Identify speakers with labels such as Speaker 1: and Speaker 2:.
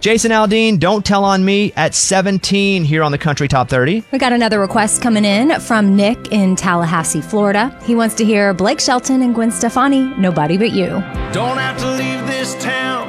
Speaker 1: Jason Aldean, Don't Tell on Me at 17 here on the Country Top 30.
Speaker 2: We got another request coming in from Nick in Tallahassee, Florida. He wants to hear Blake Shelton and Gwen Stefani, Nobody But You.
Speaker 3: Don't have to leave this town